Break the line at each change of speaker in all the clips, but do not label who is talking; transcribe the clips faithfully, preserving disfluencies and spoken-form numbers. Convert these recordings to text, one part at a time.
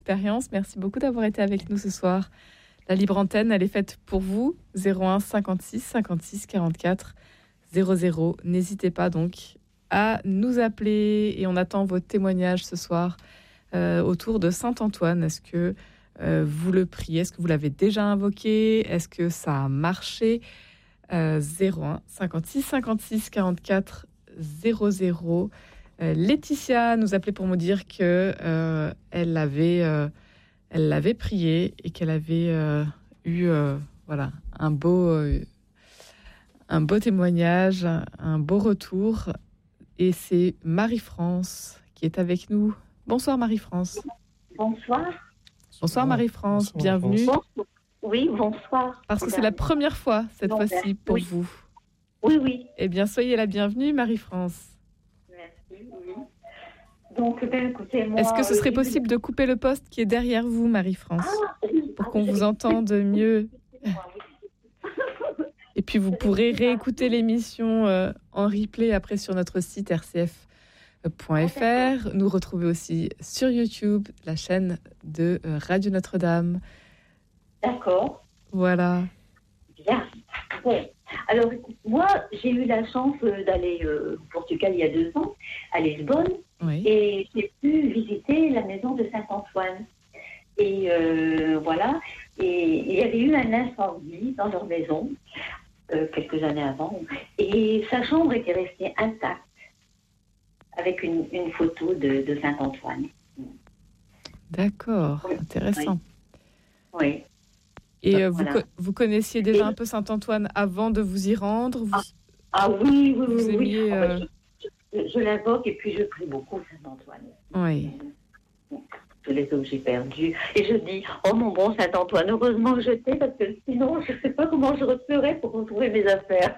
Expérience. Merci beaucoup d'avoir été avec nous ce soir. La libre antenne, elle est faite pour vous. zéro un cinquante-six cinquante-six quarante-quatre zéro zéro. N'hésitez pas donc à nous appeler et on attend votre témoignage ce soir euh, autour de Saint-Antoine. Est-ce que euh, vous le priez? Est-ce que vous l'avez déjà invoqué? Est-ce que ça a marché? euh, zéro un cinquante-six cinquante-six quarante-quatre zéro zéro. Euh, Laetitia nous appelait pour nous dire que euh, elle avait, euh, elle l'avait prié et qu'elle avait euh, eu, euh, voilà, un beau, euh, un beau témoignage, un beau retour. Et c'est Marie-France qui est avec nous. Bonsoir Marie-France.
Bonsoir.
Bonsoir Marie-France, bonsoir, bienvenue.
Bonsoir. Oui, bonsoir.
Parce que c'est la première fois cette
non,
fois-ci pour
oui.
vous.
Oui, oui.
Eh bien, soyez la bienvenue Marie-France.
Merci, oui. Donc, ben, écoutez, moi...
Est-ce que ce serait possible de couper le poste qui est derrière vous, Marie-France,
ah, oui.
pour
ah,
qu'on
oui.
vous entende mieux? Et puis, vous pourrez réécouter l'émission euh, en replay après sur notre site r c f point f r. Nous retrouver aussi sur YouTube, la chaîne de euh, Radio Notre-Dame.
D'accord.
Voilà.
Bien. Bon. Alors, moi, j'ai eu la chance d'aller euh, au Portugal il y a deux ans, à Lisbonne,
oui.
Et j'ai pu visiter la maison de Saint-Antoine. Et euh, voilà. Et il y avait eu un incendie dans leur maison, euh, quelques années avant, et sa chambre était restée intacte, avec une, une photo de, de Saint-Antoine.
D'accord,
oui.
Intéressant.
Oui. oui.
Et euh, vous, voilà. co- vous connaissiez déjà et... un peu Saint-Antoine avant de vous y rendre? Vous...
Ah, ah oui, oui,
vous
oui.
aimiez,
oui.
Euh...
Je, je, je l'invoque et puis je prie beaucoup Saint-Antoine.
Oui.
Tous les objets perdus. Et je dis, oh mon bon Saint-Antoine, heureusement que je t'ai, parce que sinon, je ne sais pas comment je referais pour retrouver mes affaires.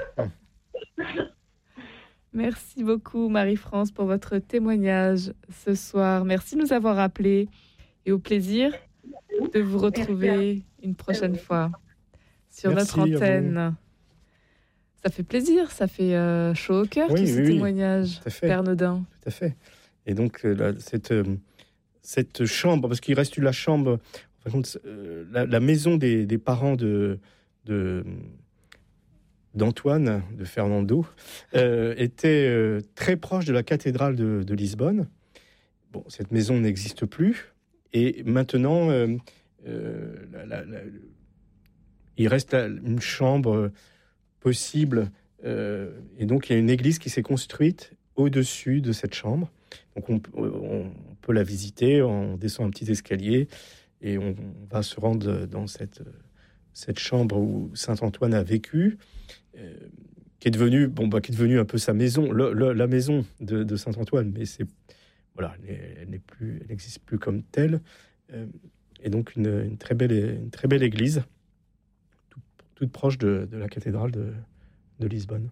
Merci beaucoup, Marie-France, pour votre témoignage ce soir. Merci de nous avoir appelés et au plaisir de vous retrouver une prochaine fois sur
Merci
notre antenne. Ça fait plaisir, ça fait euh, chaud au cœur,
oui,
tous ces
oui,
témoignages, Père Nodin.
Tout à fait. Et donc, euh, là, cette, euh, cette chambre, parce qu'il reste la chambre, en fin de compte, euh, la, la maison des, des parents de, de, d'Antoine, de Fernando, euh, était euh, très proche de la cathédrale de, de Lisbonne. Bon, cette maison n'existe plus. Et maintenant, euh, euh, la, la, la, il reste la, une chambre possible. Euh, et donc, il y a une église qui s'est construite au-dessus de cette chambre. Donc, on, on peut la visiter. On descend un petit escalier et on, on va se rendre dans cette, cette chambre où Saint-Antoine a vécu, euh, qui est devenue, bon, bah, qui est devenue un peu sa maison, le, le, la maison de, de Saint-Antoine. Mais c'est Voilà, elle n'est plus, elle n'existe plus comme telle, euh, et donc une, une très belle, une très belle église, tout, toute proche de, de la cathédrale de, de Lisbonne.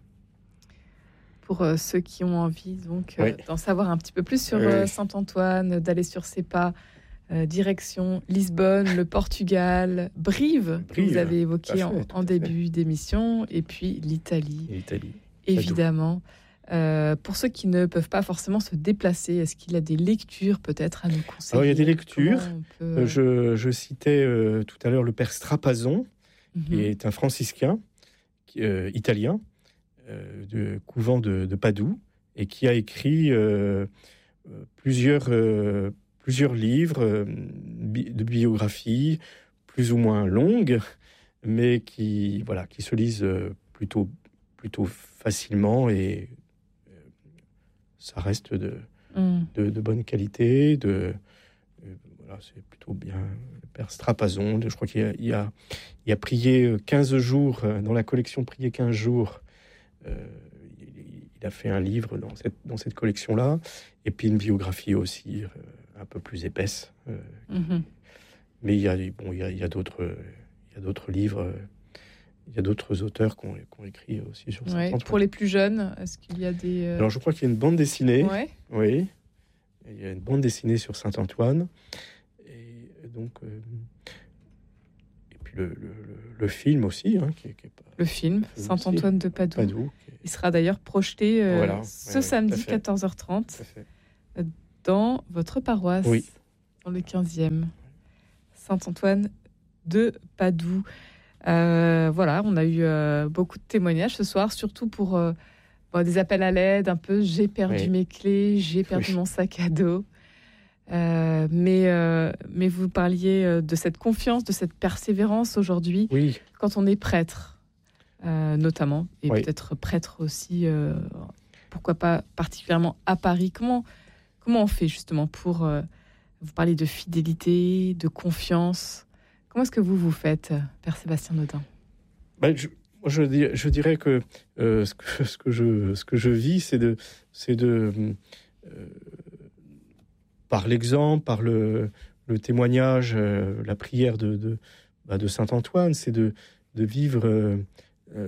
Pour euh, ceux qui ont envie donc euh,
oui.
d'en savoir un petit peu plus sur
oui.
euh, Saint-Antoine, d'aller sur ses pas, euh, direction Lisbonne, le Portugal, Brive, Brive que vous avez évoqué en, en début d'émission, et puis l'Italie,
et l'Italie.
évidemment. Euh, pour ceux qui ne peuvent pas forcément se déplacer, est-ce qu'il y a des lectures peut-être à nous conseiller?
Alors, il y a des lectures.
Peut...
Euh, je, je citais euh, tout à l'heure le père Strapazon, mm-hmm. qui est un franciscain qui, euh, italien, euh, de couvent de, de Padoue, et qui a écrit euh, plusieurs, euh, plusieurs livres euh, bi- de biographies, plus ou moins longues, mais qui, voilà, qui se lisent plutôt, plutôt facilement, et ça reste de, mm. de, de bonne qualité. De, euh, voilà, c'est plutôt bien. Le père Strapazon, je crois qu'il y a, il y a, il a prié quinze jours, dans la collection Prier quinze jours. Euh, il, il a fait un livre dans cette, dans cette collection-là. Et puis une biographie aussi, euh, un peu plus épaisse. Euh, mm-hmm. Mais il y a, bon, il y a, il y a, d'autres, il y a d'autres livres. Euh, Il y a d'autres auteurs qui ont, qui ont écrit aussi sur
ouais,
Saint-Antoine.
Pour les plus jeunes, est-ce qu'il y a des... Euh...
Alors, je crois qu'il y a une bande dessinée.
Ouais.
Oui. Il y a une bande dessinée sur Saint-Antoine. Et donc... Euh... Et puis le, le, le film aussi. Hein, qui, qui est pas...
Le film, le film Saint-Antoine aussi, de Padoue.
Padoue est...
Il sera d'ailleurs projeté euh,
voilà.
ce
ouais,
samedi
ouais,
quatorze heures trente dans votre paroisse.
Oui.
dans le quinzième. Saint-Antoine de Padoue. Euh, voilà, on a eu euh, beaucoup de témoignages ce soir, surtout pour euh, bon, des appels à l'aide, un peu j'ai perdu oui. mes clés, j'ai perdu oui. mon sac à dos. Euh, mais, euh, mais vous parliez de cette confiance, de cette persévérance aujourd'hui,
oui.
quand on est prêtre, euh, notamment, et
oui.
peut-être prêtre aussi, euh, pourquoi pas particulièrement à Paris. Comment, comment on fait justement pour... Euh, vous parlez de fidélité, de confiance. Comment est-ce que vous vous faites, Père Sébastien Nodin ?
ben, je, je, je dirais que, euh, ce que ce que je ce que je vis, c'est de c'est de euh, par l'exemple, par le, le témoignage, euh, la prière de de, bah, de Saint Antoine, c'est de de vivre, euh, euh,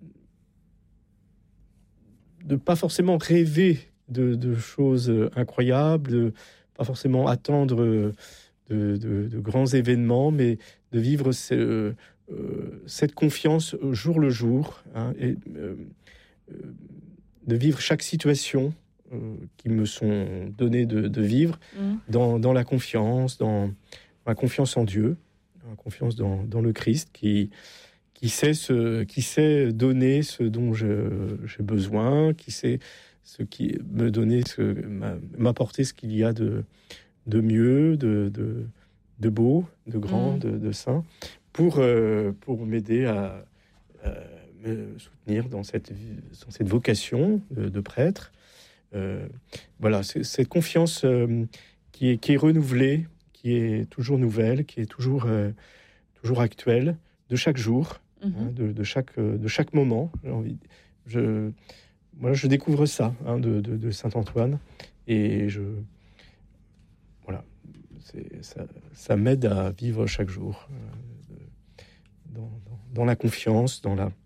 de pas forcément rêver de, de choses incroyables, de pas forcément attendre de, de, de grands événements, mais de vivre ce, euh, cette confiance jour le jour, hein, et euh, de vivre chaque situation euh, qui me sont données de, de vivre mmh. dans, dans la confiance, dans la confiance en Dieu, la confiance dans, dans le Christ qui, qui, sait ce, qui sait donner ce dont je, j'ai besoin, qui sait ce qui me donner, ce, m'apporter ce qu'il y a de, de mieux, de, de, de beau, de grand, mmh. de, de saint, pour, euh, pour m'aider à, à me soutenir dans cette, dans cette vocation de, de prêtre. Euh, voilà, c'est, cette confiance euh, qui, est, qui est renouvelée, qui est toujours nouvelle, qui est toujours, euh, toujours actuelle, de chaque jour, mmh. hein, de, de, chaque, de chaque moment. J'ai envie, je... Moi, je découvre ça hein, de, de, de Saint-Antoine et je voilà, c'est, ça, ça m'aide à vivre chaque jour euh, dans, dans, dans la confiance, dans la.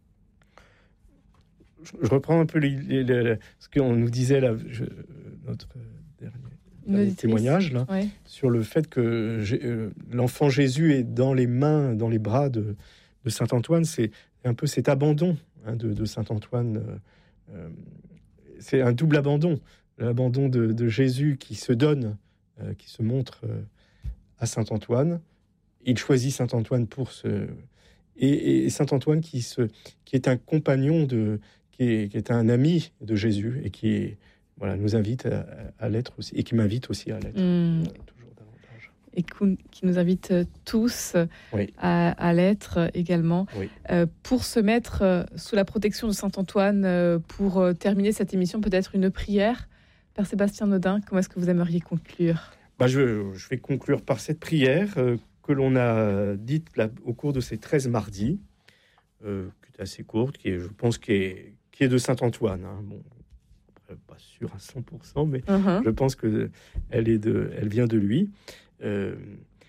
Je, je reprends un peu les, les, les, ce qu'on nous disait là, je, notre dernier, dernier témoignage là, ouais. sur le fait que j'ai, euh, l'enfant Jésus est dans les mains, dans les bras de, de Saint-Antoine. C'est un peu cet abandon hein, de, de Saint-Antoine. Euh, Euh, c'est un double abandon, l'abandon de, de Jésus qui se donne, euh, qui se montre euh, à Saint-Antoine. Il choisit Saint-Antoine pour ce... Et, et Saint-Antoine qui, se, qui est un compagnon, de, qui, est, qui est un ami de Jésus et qui est, voilà, nous invite à, à l'être aussi, et qui m'invite aussi à l'être. Mmh. Toujours davantage.
Et qui nous invite tous oui. à, à l'être également,
oui.
euh, pour se mettre sous la protection de Saint-Antoine. Euh, pour terminer cette émission, peut-être une prière. Père Sébastien Nodin, comment est-ce que vous aimeriez conclure ?
bah je, je vais conclure par cette prière euh, que l'on a dite là, au cours de ces treize mardis, euh, qui est assez courte, qui est, je pense, qui est, qui est de Saint-Antoine. Hein. Bon, après, pas sûr à cent pour cent, mais uh-huh. je pense qu'elle est de, elle vient de lui. Euh,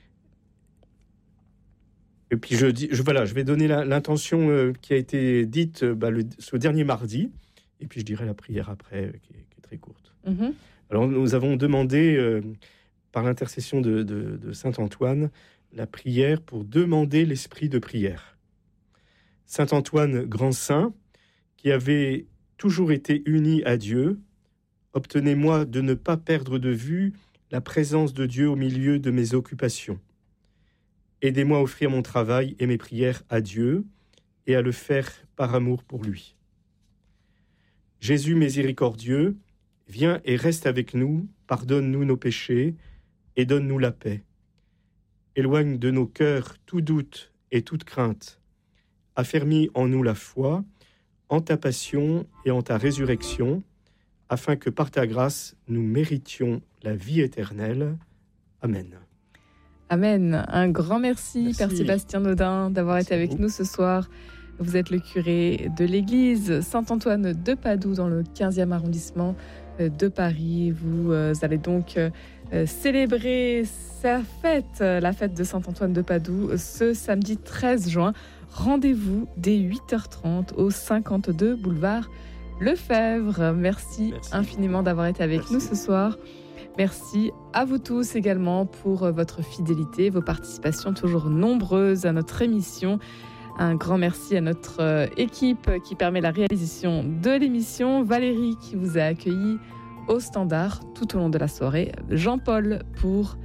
et puis je dis, je, voilà, je vais donner la, l'intention euh, qui a été dite euh, bah, le, ce dernier mardi, et puis je dirai la prière après, euh, qui, est, qui est très courte. Mm-hmm. Alors nous avons demandé, euh, par l'intercession de, de, de Saint Antoine, la prière pour demander l'esprit de prière. Saint Antoine, grand saint, qui avait toujours été uni à Dieu, obtenez-moi de ne pas perdre de vue la présence de Dieu au milieu de mes occupations. Aidez-moi à offrir mon travail et mes prières à Dieu et à le faire par amour pour lui. Jésus miséricordieux, viens et reste avec nous, pardonne-nous nos péchés et donne-nous la paix. Éloigne de nos cœurs tout doute et toute crainte. Affermis en nous la foi, en ta passion et en ta résurrection, afin que par ta grâce, nous méritions la vie éternelle. Amen.
Amen. Un grand merci, merci. Père Sébastien Nodin, d'avoir merci été avec vous. Nous ce soir. Vous êtes le curé de l'église Saint-Antoine de Padoue, dans le quinzième arrondissement de Paris. Vous allez donc célébrer sa fête, la fête de Saint-Antoine de Padoue, ce samedi treize juin. Rendez-vous dès huit heures trente au cinquante-deux boulevard Lefebvre. Merci, Merci. infiniment d'avoir été avec Merci. nous ce soir. Merci à vous tous également pour votre fidélité, vos participations toujours nombreuses à notre émission. Un grand merci à notre équipe qui permet la réalisation de l'émission. Valérie qui vous a accueilli au standard tout au long de la soirée. Jean-Paul pour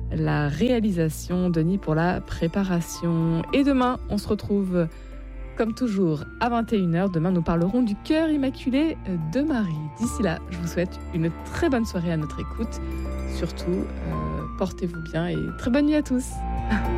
la réalisation, Denis pour la préparation. Et demain, on se retrouve comme toujours à vingt et une heures. Demain, nous parlerons du cœur immaculé de Marie. D'ici là, je vous souhaite une très bonne soirée à notre écoute. Surtout, euh, portez-vous bien et très bonne nuit à tous.